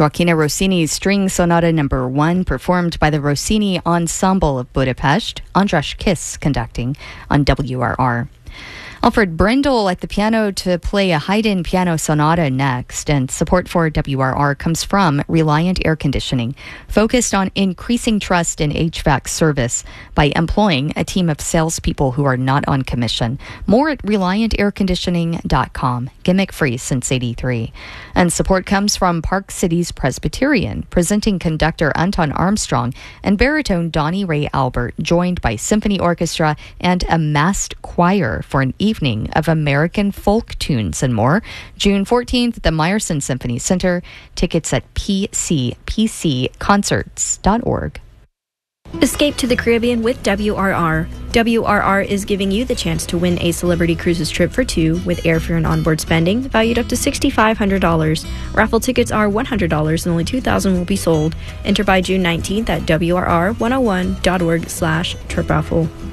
Gioachino Rossini's String Sonata No. 1, performed by the Rossini Ensemble of Budapest. Andras Kiss conducting on WRR. Alfred Brindle at the piano to play a Haydn piano sonata next, and support for WRR comes from Reliant Air Conditioning, focused on increasing trust in HVAC service by employing a team of salespeople who are not on commission. More at ReliantAirConditioning.com. Gimmick free since '83. And support comes from Park Cities Presbyterian, presenting conductor Anton Armstrong and baritone Donnie Ray Albert, joined by symphony orchestra and a massed choir for an evening of American folk tunes and more. June 14th at the Meyerson Symphony Center. Tickets at pcconcerts.org. Escape to the Caribbean with WRR. WRR is giving you the chance to win a Celebrity Cruises trip for two with airfare and onboard spending valued up to $6,500. Raffle tickets are $100 and only 2,000 will be sold. Enter by June 19th at WRR101.org/trip raffle.